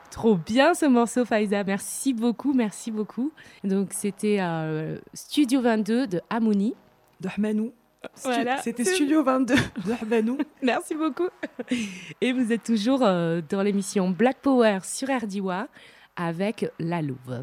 Trop bien ce morceau, Faiza. Merci beaucoup, merci beaucoup. Donc, c'était Studio 22 de Harmonie. De Hmanou. Voilà. C'était Studio 22 de Hmanou. Merci beaucoup. Et vous êtes toujours dans l'émission Black Power sur RDWA avec La Louve.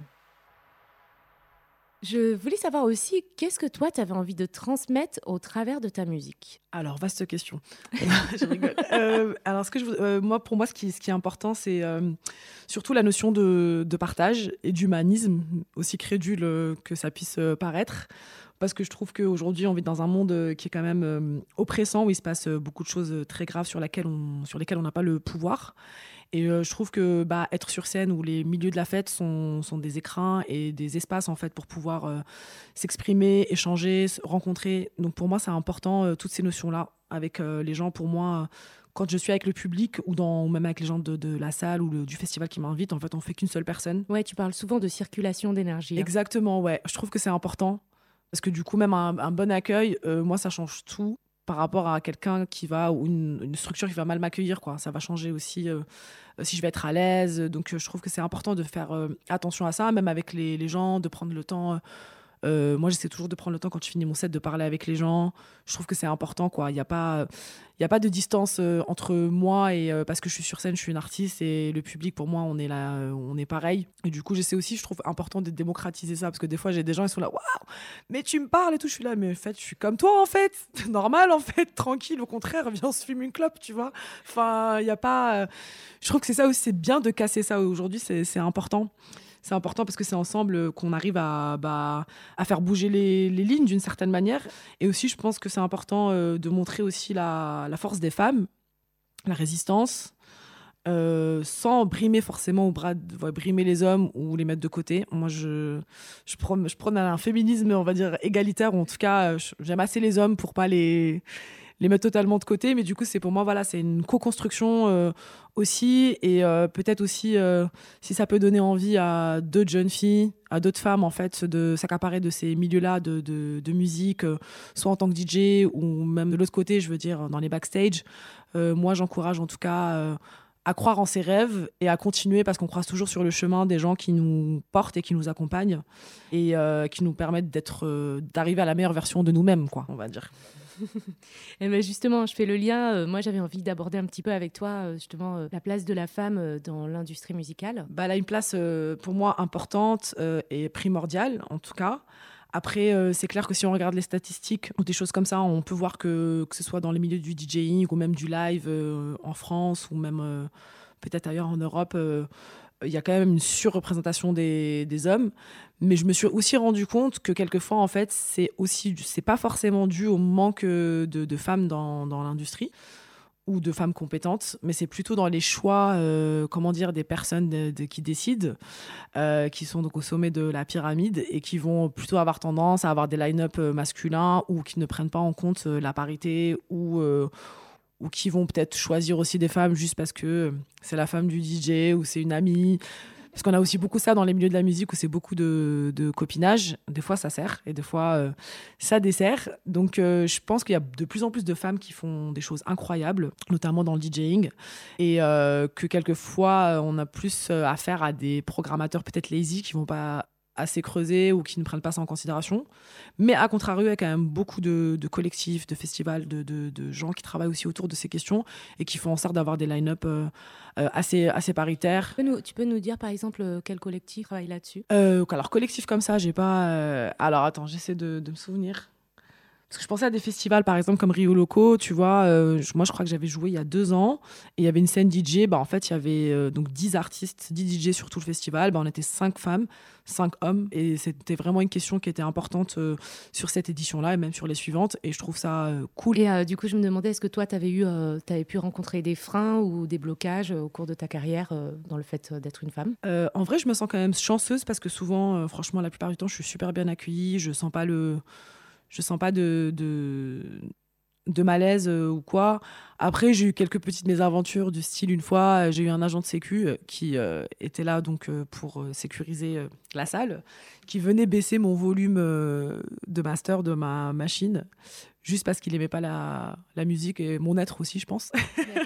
Je voulais savoir aussi, qu'est-ce que toi, tu avais envie de transmettre au travers de ta musique? Alors, vaste question. Je rigole. Alors, pour moi, ce qui est important, c'est surtout la notion de partage et d'humanisme, aussi crédule que ça puisse paraître. Parce que je trouve qu'aujourd'hui, on vit dans un monde qui est quand même oppressant, où il se passe beaucoup de choses très graves sur lesquelles on n'a pas le pouvoir. Et je trouve que être sur scène où les milieux de la fête sont des écrins et des espaces en fait pour pouvoir s'exprimer, échanger, se rencontrer. Donc pour moi, c'est important toutes ces notions-là avec les gens. Pour moi, quand je suis avec le public ou même avec les gens de la salle ou du festival qui m'invitent, en fait, on fait qu'une seule personne. Ouais, tu parles souvent de circulation d'énergie. Exactement, ouais. Je trouve que c'est important parce que du coup, même un bon accueil, moi, ça change tout par rapport à quelqu'un ou une structure qui va mal m'accueillir, quoi. Ça va changer aussi si je vais être à l'aise. Donc, je trouve que c'est important de faire attention à ça, même avec les gens, de prendre le temps. Moi, j'essaie toujours de prendre le temps quand je finis mon set de parler avec les gens. Je trouve que c'est important, quoi. Il y a pas de distance entre moi et parce que je suis sur scène, je suis une artiste et le public, pour moi, on est là, on est pareil. Et du coup, j'essaie aussi, je trouve important de démocratiser ça parce que des fois, j'ai des gens, ils sont là, waouh, mais tu me parles et tout. Je suis là, mais en fait, je suis comme toi, en fait. Normal, en fait, tranquille. Au contraire, viens, on se fume une clope, tu vois. Enfin, il y a pas. Je trouve que c'est ça aussi, c'est bien de casser ça aujourd'hui, c'est important. C'est important parce que c'est ensemble qu'on arrive à faire bouger les lignes d'une certaine manière. Et aussi, je pense que c'est important de montrer aussi la force des femmes, la résistance, sans brimer forcément brimer les hommes ou les mettre de côté. Moi, je prône un féminisme, on va dire, égalitaire, ou en tout cas, j'aime assez les hommes pour pas les mettre totalement de côté, mais du coup c'est pour moi voilà, c'est une co-construction aussi, et peut-être aussi si ça peut donner envie à d'autres jeunes filles, à d'autres femmes en fait, de s'accaparer de ces milieux-là de musique, soit en tant que DJ ou même de l'autre côté, je veux dire dans les backstage. Moi j'encourage en tout cas à croire en ses rêves et à continuer, parce qu'on croise toujours sur le chemin des gens qui nous portent et qui nous accompagnent et qui nous permettent d'arriver à la meilleure version de nous-mêmes, quoi, on va dire. Et ben justement, je fais le lien. Moi, j'avais envie d'aborder un petit peu avec toi, justement, la place de la femme dans l'industrie musicale. Elle a une place pour moi importante et primordiale, en tout cas. Après, c'est clair que si on regarde les statistiques ou des choses comme ça, on peut voir que ce soit dans les milieux du DJing ou même du live en France ou même peut-être ailleurs en Europe, il y a quand même une surreprésentation des hommes. Mais je me suis aussi rendu compte que quelquefois, en fait, c'est pas forcément dû au manque de femmes dans l'industrie ou de femmes compétentes, mais c'est plutôt dans les choix, comment dire, des personnes qui décident, qui sont donc au sommet de la pyramide et qui vont plutôt avoir tendance à avoir des line-up masculins ou qui ne prennent pas en compte la parité ou qui vont peut-être choisir aussi des femmes juste parce que c'est la femme du DJ ou c'est une amie. Parce qu'on a aussi beaucoup ça dans les milieux de la musique où c'est beaucoup de copinage. Des fois, ça sert et des fois, ça dessert. Donc, je pense qu'il y a de plus en plus de femmes qui font des choses incroyables, notamment dans le DJing. Et que quelquefois, on a plus affaire à des programmateurs peut-être lazy qui vont pas assez creuser ou qui ne prennent pas ça en considération. Mais à contrario, il y a quand même beaucoup de collectifs, de festivals, de gens qui travaillent aussi autour de ces questions et qui font en sorte d'avoir des line-up assez paritaires. Tu peux nous dire, par exemple, quel collectif travaille là-dessus? Alors, collectif comme ça, j'ai pas... Alors, attends, j'essaie de me souvenir. Parce que je pensais à des festivals, par exemple, comme Rio Loco, tu vois. Moi, je crois que j'avais joué il y a 2 ans. Et il y avait une scène DJ. En fait, il y avait donc 10 artistes, 10 DJ sur tout le festival. On était 5 femmes, 5 hommes. Et c'était vraiment une question qui était importante sur cette édition-là et même sur les suivantes. Et je trouve ça cool. Et du coup, je me demandais, est-ce que toi, t'avais pu rencontrer des freins ou des blocages au cours de ta carrière dans le fait d'être une femme? En vrai, je me sens quand même chanceuse parce que souvent, franchement, la plupart du temps, je suis super bien accueillie. Je sens pas de malaise ou quoi. Après, j'ai eu quelques petites mésaventures du style, une fois, j'ai eu un agent de sécu qui était là donc pour sécuriser la salle, qui venait baisser mon volume de master de ma machine, juste parce qu'il aimait pas la musique et mon être aussi, je pense.